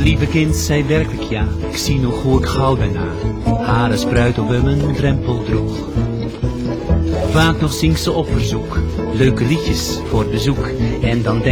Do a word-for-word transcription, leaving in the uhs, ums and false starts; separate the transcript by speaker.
Speaker 1: lieve kind zei werkelijk ja, ik zie nog hoe ik gauw daarna haren spruit op mijn drempel droeg. Vaak nog zingt ze op verzoek, leuke liedjes voor bezoek. En dan denk